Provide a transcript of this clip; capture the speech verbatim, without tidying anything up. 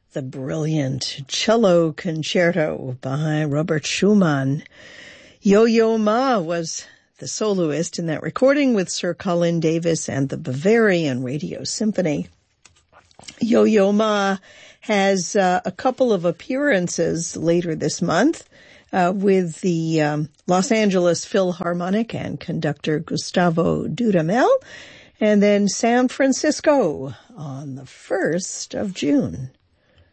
the brilliant cello concerto by Robert Schumann. Yo-Yo Ma was the soloist in that recording with Sir Colin Davis and the Bavarian Radio Symphony. Yo-Yo Ma has uh, a couple of appearances later this month uh, with the um, Los Angeles Philharmonic and conductor Gustavo Dudamel, and then San Francisco on the first of June.